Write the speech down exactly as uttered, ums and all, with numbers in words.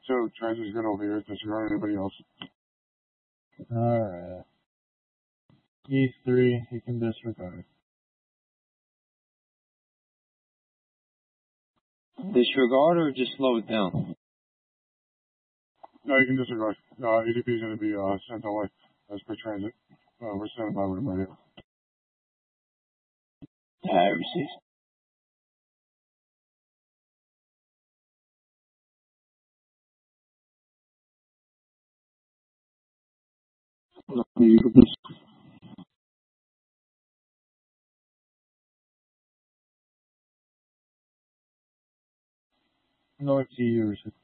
So transit's good over here. Disregard anybody else. Alright. E three, you can disregard. Disregard or just slow it down? No, you can disregard. Uh, A D P is going to be uh, sent away as per transit. Uh, we're standing by with him right here. I received. No, it's you,